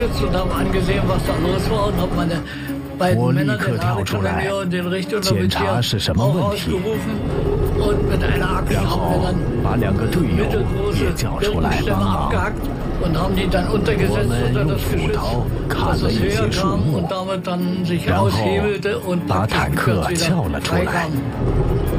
我立刻跳出来，检查是什么问题，然后把2个队友也叫出来帮忙。我们用斧头砍了一些树木，然后把坦克撬了出来。